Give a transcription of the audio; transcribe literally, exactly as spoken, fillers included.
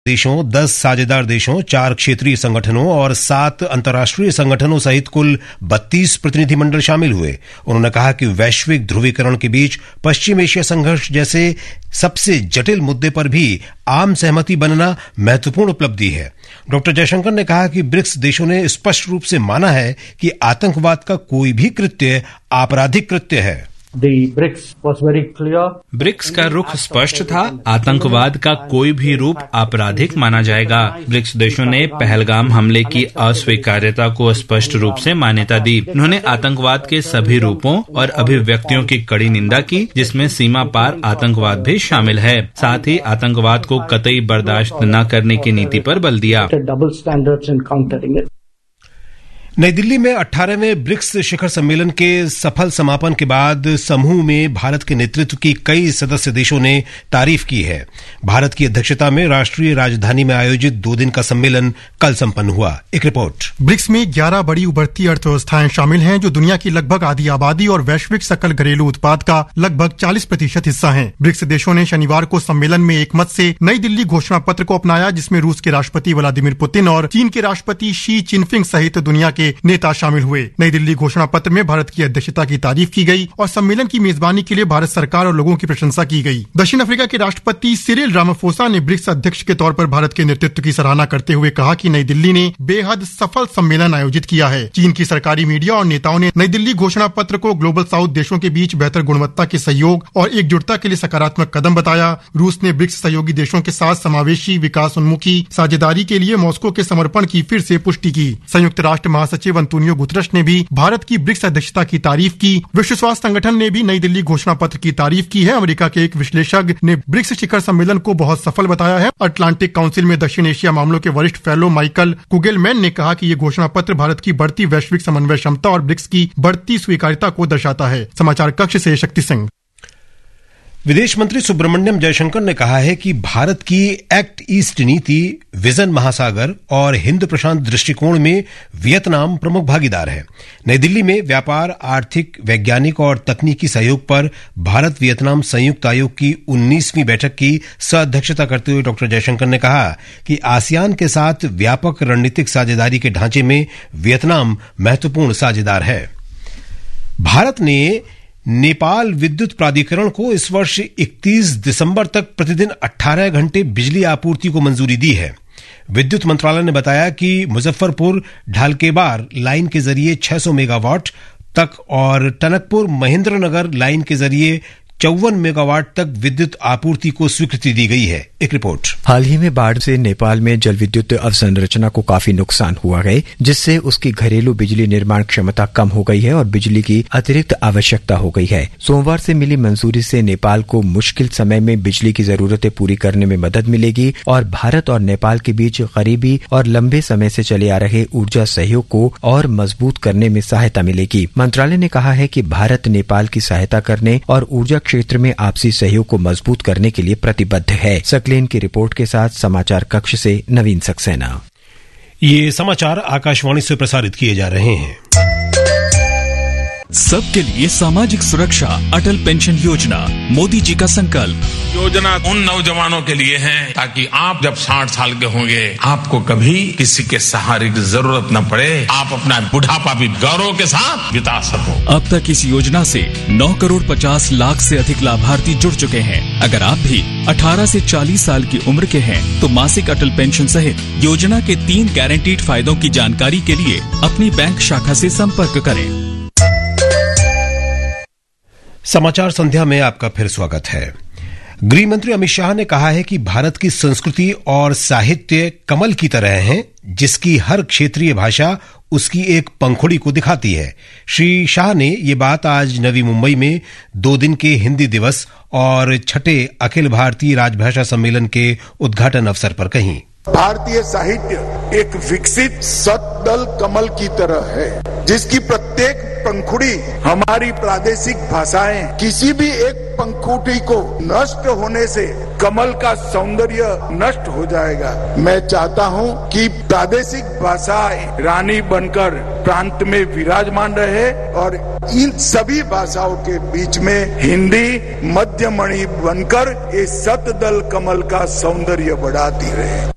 देशों, दस साझेदार देशों, चार क्षेत्रीय संगठनों और सात अंतर्राष्ट्रीय संगठनों सहित कुल बत्तीस प्रतिनिधिमंडल शामिल हुए। उन्होंने कहा कि वैश्विक ध्रुवीकरण के बीच पश्चिम एशिया संघर्ष जैसे सबसे जटिल मुद्दे पर भी आम सहमति बनना महत्वपूर्ण उपलब्धि है। डॉक्टर जयशंकर ने कहा कि ब्रिक्स देशों ने स्पष्ट रूप से माना है कि आतंकवाद का कोई भी कृत्य आपराधिक कृत्य है। ब्रिक्स का रुख स्पष्ट था, आतंकवाद का कोई भी रूप आपराधिक माना जाएगा। ब्रिक्स देशों ने पहलगाम हमले की अस्वीकार्यता को स्पष्ट रूप से मान्यता दी। उन्होंने आतंकवाद के सभी रूपों और अभिव्यक्तियों की कड़ी निंदा की, जिसमें सीमा पार आतंकवाद भी शामिल है। साथ ही आतंकवाद को कतई बर्दाश्त न करने की नीति पर बल दिया। नई दिल्ली में अठारहवें ब्रिक्स शिखर सम्मेलन के सफल समापन के बाद समूह में भारत के नेतृत्व की कई सदस्य देशों ने तारीफ की है। भारत की अध्यक्षता में राष्ट्रीय राजधानी में आयोजित दो दिन का सम्मेलन कल संपन्न हुआ। एक रिपोर्ट। ब्रिक्स में ग्यारह बड़ी उभरती अर्थव्यवस्थाएं शामिल हैं, जो दुनिया की लगभग आधी आबादी और वैश्विक सकल घरेलू उत्पाद का लगभग चालीस प्रतिशत हिस्सा हैं। ब्रिक्स देशों ने शनिवार को सम्मेलन में एक मत से नई दिल्ली घोषणा पत्र को अपनाया, जिसमें रूस के राष्ट्रपति व्लादिमीर पुतिन और चीन के राष्ट्रपति शी चिनफिंग सहित दुनिया के नेता शामिल हुए। नई दिल्ली घोषणा पत्र में भारत की अध्यक्षता की तारीफ की गई और सम्मेलन की मेजबानी के लिए भारत सरकार और लोगों की प्रशंसा की गई। दक्षिण अफ्रीका के राष्ट्रपति सिरिल रामाफोसा ने ब्रिक्स अध्यक्ष के तौर पर भारत के नेतृत्व की सराहना करते हुए कहा कि नई दिल्ली ने बेहद सफल सम्मेलन आयोजित किया है। चीन की सरकारी मीडिया और नेताओं ने नई दिल्ली घोषणा पत्र को ग्लोबल साउथ देशों के बीच बेहतर गुणवत्ता के सहयोग और एकजुटता के लिए सकारात्मक कदम बताया। रूस ने ब्रिक्स सहयोगी देशों के साथ समावेशी विकास उन्मुखी साझेदारी के लिए मॉस्को के समर्पण की फिर से पुष्टि की। संयुक्त राष्ट्र महासचिव अंतोनियो गुतरश ने भी भारत की ब्रिक्स अध्यक्षता की तारीफ की। विश्व स्वास्थ्य संगठन ने भी नई दिल्ली घोषणा पत्र की तारीफ की है। अमेरिका के एक विश्लेषक ने ब्रिक्स शिखर सम्मेलन को बहुत सफल बताया है। अटलांटिक काउंसिल में दक्षिण एशिया मामलों के वरिष्ठ फेलो माइकल कुगेलमैन ने कहा कि ये घोषणा पत्र भारत की बढ़ती वैश्विक समन्वय क्षमता और ब्रिक्स की बढ़ती स्वीकार्यता को दर्शाता है। समाचार कक्ष से शक्ति सिंह। विदेश मंत्री सुब्रमण्यम जयशंकर ने कहा है कि भारत की एक्ट ईस्ट नीति, विजन महासागर और हिंद प्रशांत दृष्टिकोण में वियतनाम प्रमुख भागीदार है। नई दिल्ली में व्यापार, आर्थिक, वैज्ञानिक और तकनीकी सहयोग पर भारत वियतनाम संयुक्त आयोग की उन्नीसवीं बैठक की सह-अध्यक्षता करते हुए डॉक्टर जयशंकर ने कहा कि आसियान के साथ व्यापक रणनीतिक साझेदारी के ढांचे में वियतनाम महत्वपूर्ण साझेदार है। भारत ने नेपाल विद्युत प्राधिकरण को इस वर्ष इकतीस दिसंबर तक प्रतिदिन अठारह घंटे बिजली आपूर्ति को मंजूरी दी है। विद्युत मंत्रालय ने बताया कि मुजफ्फरपुर ढालकेबार लाइन के जरिए छह सौ मेगावाट तक और टनकपुर महेंद्रनगर लाइन के जरिए चौवन मेगावाट तक विद्युत आपूर्ति को स्वीकृति दी गई है। एक रिपोर्ट। हाल ही में बाढ़ से नेपाल में जल विद्युत अवसंरचना को काफी नुकसान हुआ है, जिससे उसकी घरेलू बिजली निर्माण क्षमता कम हो गई है और बिजली की अतिरिक्त आवश्यकता हो गई है। सोमवार से मिली मंजूरी से नेपाल को मुश्किल समय में बिजली की जरूरतें पूरी करने में मदद मिलेगी और भारत और नेपाल के बीच करीबी और लंबे समय से चले आ रहे ऊर्जा सहयोग को और मजबूत करने में सहायता मिलेगी। मंत्रालय ने कहा है कि भारत नेपाल की सहायता करने और ऊर्जा क्षेत्र में आपसी सहयोग को मजबूत करने के लिए प्रतिबद्ध है। सकलेन की रिपोर्ट के साथ समाचार कक्ष से नवीन सक्सेना। ये समाचार आकाशवाणी से प्रसारित किए जा रहे हैं। सबके लिए सामाजिक सुरक्षा, अटल पेंशन योजना, मोदी जी का संकल्प। योजना उन नौजवानों के लिए है ताकि आप जब साठ साल के होंगे आपको कभी किसी के सहारे की जरूरत न पड़े, आप अपना बुढ़ापा भी गौरव के साथ बिता सको। अब तक इस योजना से नौ करोड़ पचास लाख से अधिक लाभार्थी जुड़ चुके हैं। अगर आप भी अठारह से चालीस साल की उम्र के हैं तो मासिक अटल पेंशन सहित योजना के तीन गारंटीड फायदों की जानकारी के लिए अपनी बैंक शाखा से संपर्क करें। समाचार संध्या में आपका फिर स्वागत है। गृह मंत्री अमित शाह ने कहा है कि भारत की संस्कृति और साहित्य कमल की तरह हैं, जिसकी हर क्षेत्रीय भाषा उसकी एक पंखुड़ी को दिखाती है। श्री शाह ने ये बात आज नवी मुंबई में दो दिन के हिंदी दिवस और छठे अखिल भारतीय राजभाषा सम्मेलन के उद्घाटन अवसर पर कही। भारतीय साहित्य एक विकसित सतदल कमल की तरह है, जिसकी प्रत्येक पंखुड़ी हमारी प्रादेशिक भाषाएं किसी भी एक पंखुड़ी को नष्ट होने से कमल का सौंदर्य नष्ट हो जाएगा। मैं चाहता हूं कि प्रादेशिक भाषाएं रानी बनकर प्रांत में विराजमान रहे और इन सभी भाषाओं के बीच में हिंदी मध्यमणि बनकर ये सतदल कमल का सौंदर्य बढ़ाती रहे।